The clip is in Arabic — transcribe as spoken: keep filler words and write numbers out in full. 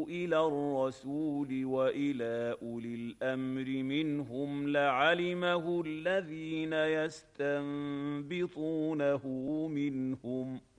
إلى الرسول وإلى أولي الأمر منهم لعلمه الذين يستنبطونه منهم